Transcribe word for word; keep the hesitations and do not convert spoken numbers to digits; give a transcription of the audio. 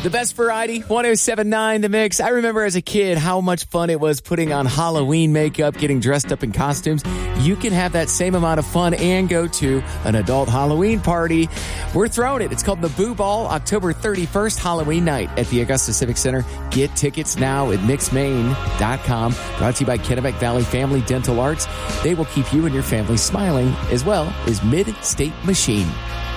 The best variety, one oh seven point nine The Mix. I remember as a kid how much fun it was putting on Halloween makeup, getting dressed up in costumes. You can have that same amount of fun and go to an adult Halloween party. We're throwing it. It's called the Boo Ball, October thirty-first, Halloween night at the Augusta Civic Center. Get tickets now at mix maine dot com. Brought to you by Kennebec Valley Family Dental Arts. They will keep you and your family smiling, as well as Mid-State Machine.